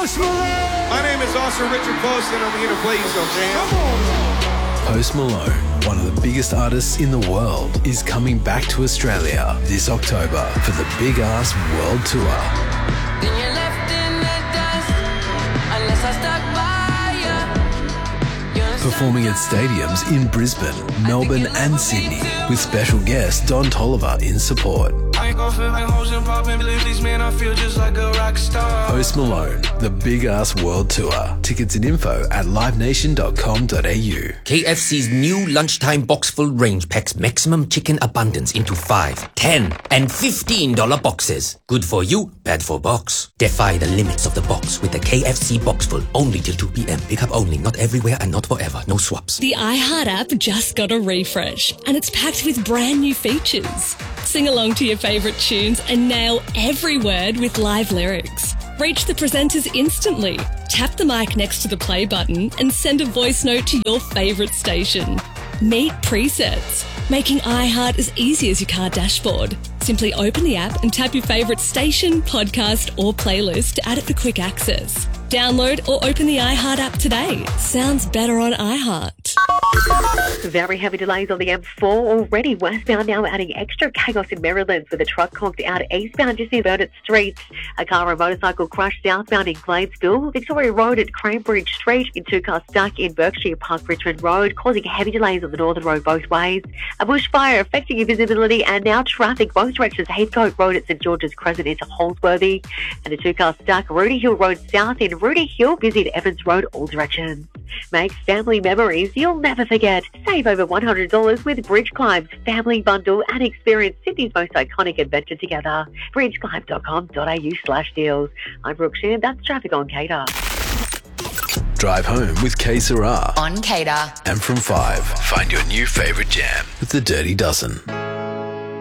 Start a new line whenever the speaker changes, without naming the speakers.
Post Malone!
My name is Officer Richard Post, and I'm here to play you some jam.
Come on!
Post Malone, one of the biggest artists in the world, is coming back to Australia this October for the Big Ass World Tour.
Then you're left in the dust, unless I stuck by you.
Performing at stadiums in Brisbane, Melbourne and Sydney, with special guest Don Toliver in support.
I ain't gon' feel like hoes and poppin' Billy's, man, I feel just like a rock star.
Post Malone, the Big Ass World Tour. Tickets and info at livenation.com.au.
KFC's new lunchtime box full range packs maximum chicken abundance into 5, 10 and $15 boxes. Good for you, bad for box. Defy the limits of the box with the KFC box full. Only till 2 p.m. Pick up only, not everywhere and not forever. No swaps.
The iHeart app just got a refresh and it's packed with brand new features. Sing along to your favourite tunes and nail every word with live lyrics. Reach the presenters instantly. Tap the mic next to the play button and send a voice note to your favourite station. Meet presets, making iHeart as easy as your car dashboard. Simply open the app and tap your favourite station, podcast or playlist to add it for quick access. Download or open the iHeart app today. Sounds better on iHeart.
Very heavy delays on the M4 already. Westbound now adding extra chaos in Maryland with a truck conked out eastbound just near Burnett Street. A car and motorcycle crashed southbound in Gladesville. Victoria Road at Cranbridge Street. In two cars stuck in Berkshire Park Richmond Road, causing heavy delays on the northern road both ways. A bushfire affecting your visibility and now traffic both directions. Heathcote Road at St George's Crescent into Holsworthy. And a two car stuck Rudy Hill Road south in Rudy Hill, busy at Evans Road all directions. Make family memories you'll never forget. Save over $100 with Bridge Climb's Family Bundle and experience Sydney's most iconic adventure together. bridgeclimb.com.au/deals. I'm Brooke Sheehan. That's traffic on Cater.
Drive home with K Sarah.
On Cater.
And from 5, find your new favourite jam with the Dirty Dozen.